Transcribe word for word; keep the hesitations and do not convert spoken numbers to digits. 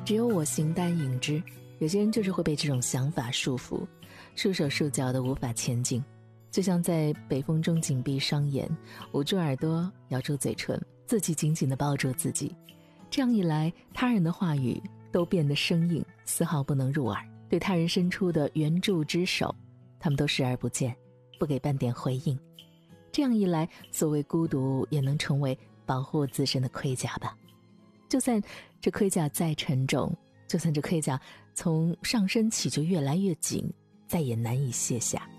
只有我形单影只。有些人就是会被这种想法束缚，束手束脚的无法前进，就像在北风中紧闭双眼，捂住耳朵，咬住嘴唇，自己紧紧地抱住自己。这样一来，他人的话语都变得生硬，丝毫不能入耳，对他人伸出的援助之手，他们都视而不见，不给半点回应。这样一来，所谓孤独也能成为保护自身的盔甲吧。就算这盔甲再沉重，就算这盔甲从上身起就越来越紧，再也难以卸下。